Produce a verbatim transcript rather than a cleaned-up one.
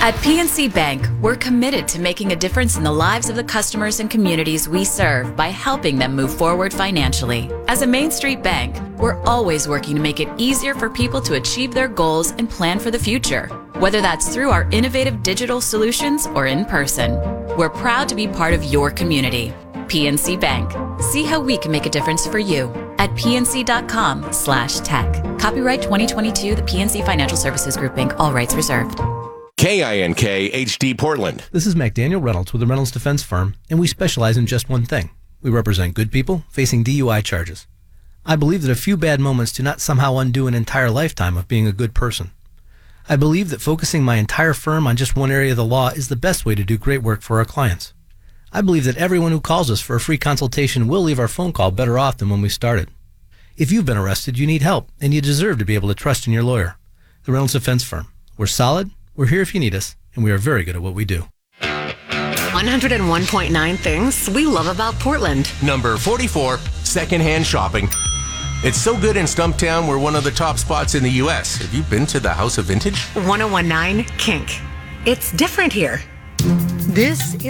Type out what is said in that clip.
At P N C Bank, we're committed to making a difference in the lives of the customers and communities we serve by helping them move forward financially. As a Main Street bank, we're always working to make it easier for people to achieve their goals and plan for the future, whether that's through our innovative digital solutions or in person. We're proud to be part of your community. P N C Bank. See how we can make a difference for you at pnc.com slash tech. Copyright twenty twenty-two, the P N C Financial Services Group, Incorporated. All rights reserved. K I N K H D Portland. This is McDaniel Reynolds with the Reynolds Defense Firm, and we specialize in just one thing. We represent good people facing D U I charges. I believe that a few bad moments do not somehow undo an entire lifetime of being a good person. I believe that focusing my entire firm on just one area of the law is the best way to do great work for our clients. I believe that everyone who calls us for a free consultation will leave our phone call better off than when we started. If you've been arrested, you need help, and you deserve to be able to trust in your lawyer. The Reynolds Defense Firm. We're solid, we're here if you need us, and we are very good at what we do. one oh one point nine things we love about Portland. Number forty-four, secondhand shopping. It's so good in Stumptown, we're one of the top spots in the U S. Have you been to the House of Vintage? one oh one point nine Kink. It's different here. This is